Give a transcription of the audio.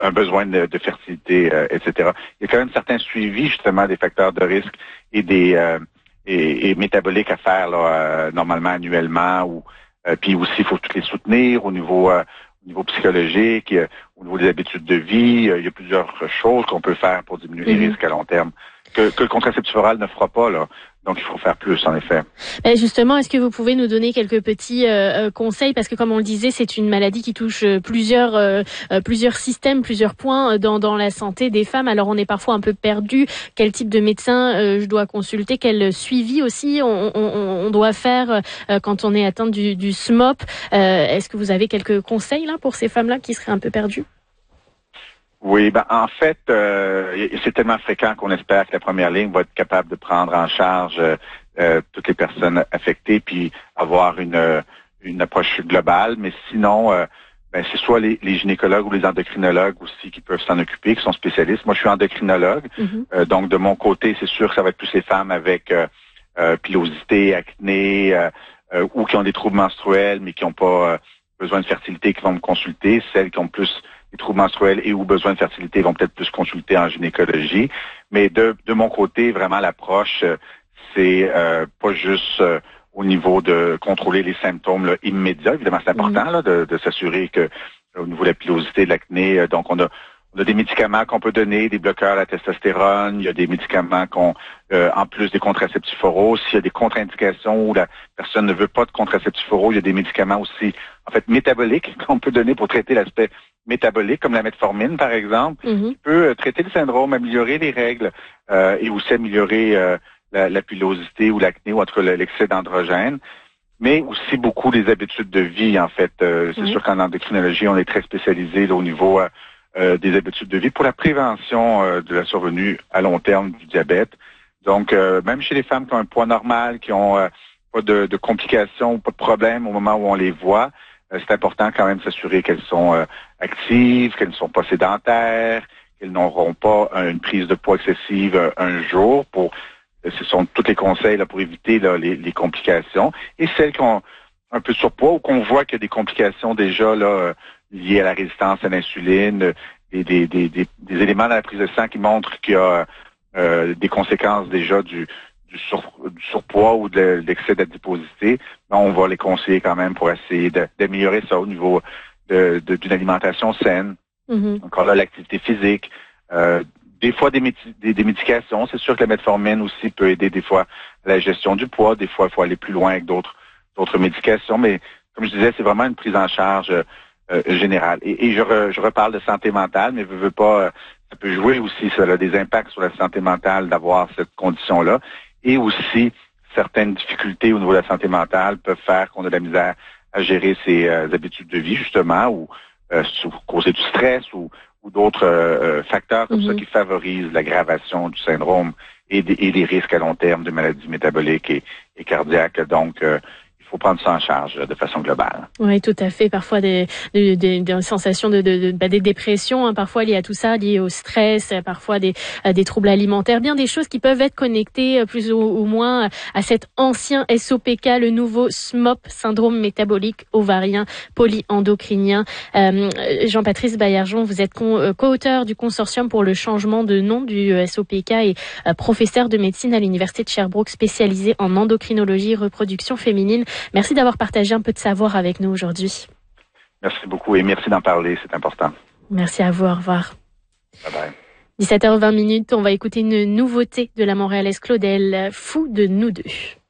un besoin de fertilité, etc. Il y a quand même un certain suivi justement des facteurs de risque et des et métaboliques à faire là, normalement annuellement. Ou puis aussi, il faut toutes les soutenir au niveau psychologique, au niveau des habitudes de vie. Il y a plusieurs choses qu'on peut faire pour diminuer les risques à long terme que le contraceptif oral ne fera pas là. Donc, il faut faire plus, en effet. Et justement, est-ce que vous pouvez nous donner quelques petits conseils? Parce que, comme on le disait, c'est une maladie qui touche plusieurs systèmes, plusieurs points dans la santé des femmes. Alors, on est parfois un peu perdu. Quel type de médecin je dois consulter? Quel suivi aussi on doit faire quand on est atteinte du SMOP? Est-ce que vous avez quelques conseils là pour ces femmes-là qui seraient un peu perdues? Oui, en fait, c'est tellement fréquent qu'on espère que la première ligne va être capable de prendre en charge toutes les personnes affectées, puis avoir une approche globale. Mais sinon, c'est soit les gynécologues ou les endocrinologues aussi qui peuvent s'en occuper, qui sont spécialistes. Moi, je suis endocrinologue, donc de mon côté, c'est sûr que ça va être plus les femmes avec pilosité, acné, ou qui ont des troubles menstruels, mais qui n'ont pas besoin de fertilité, qui vont me consulter. Celles qui ont plus des troubles menstruels et ou besoin de fertilité vont peut-être plus consulter en gynécologie. Mais de mon côté, vraiment, l'approche, c'est pas juste au niveau de contrôler les symptômes là, immédiats. Évidemment, c'est important là, de s'assurer que au niveau de la pilosité, de l'acné, donc on a des médicaments qu'on peut donner, des bloqueurs à la testostérone, il y a des médicaments en plus des contraceptifs oraux. S'il y a des contre-indications où la personne ne veut pas de contraceptifs oraux, il y a des médicaments aussi, en fait, métaboliques qu'on peut donner pour traiter l'aspect métabolique, comme la metformine, par exemple, qui peut traiter le syndrome, améliorer les règles et aussi améliorer la pilosité ou l'acné ou en tout cas l'excès d'androgène. Mais aussi beaucoup des habitudes de vie, en fait. C'est sûr qu'en endocrinologie, on est très spécialisé là, au niveau des habitudes de vie pour la prévention de la survenue à long terme du diabète. Donc, même chez les femmes qui ont un poids normal, qui ont pas de complications, pas de problèmes au moment où on les voit, c'est important quand même de s'assurer qu'elles sont actives, qu'elles ne sont pas sédentaires, qu'elles n'auront pas une prise de poids excessive un jour. Ce sont tous les conseils là, pour éviter là, les complications. Et celles qui ont un peu de surpoids ou qu'on voit qu'il y a des complications déjà là liées à la résistance à l'insuline, des éléments dans la prise de sang qui montrent qu'il y a des conséquences déjà du surpoids ou de l'excès d'adiposité, on va les conseiller quand même pour essayer d'améliorer ça au niveau d'une alimentation saine. Encore là, l'activité physique, des fois des médications. C'est sûr que la metformine aussi peut aider des fois à la gestion du poids. Des fois, il faut aller plus loin avec d'autres médications. Mais comme je disais, c'est vraiment une prise en charge générale. Et je reparle de santé mentale, mais veux pas, ça peut jouer aussi, ça a des impacts sur la santé mentale d'avoir cette condition-là. Et aussi, certaines difficultés au niveau de la santé mentale peuvent faire qu'on a de la misère à gérer ses habitudes de vie, justement, ou causer du stress ou d'autres facteurs comme ça qui favorisent l'aggravation du syndrome et des risques à long terme de maladies métaboliques et cardiaques. Donc, il faut prendre ça en charge de façon globale. Oui, tout à fait. Parfois des sensations des dépressions, hein, parfois liées à tout ça, liées au stress, parfois des troubles alimentaires, bien des choses qui peuvent être connectées plus ou moins à cet ancien SOPK, le nouveau SMOP, syndrome métabolique ovarien polyendocrinien. Jean-Patrice Baillargeon, vous êtes co-auteur du consortium pour le changement de nom du SOPK et professeur de médecine à l'université de Sherbrooke, spécialisé en endocrinologie et reproduction féminine. Merci d'avoir partagé un peu de savoir avec nous aujourd'hui. Merci beaucoup et merci d'en parler, c'est important. Merci à vous, au revoir. Bye bye. 17h20, on va écouter une nouveauté de la Montréalaise Claudel, Fou de nous deux.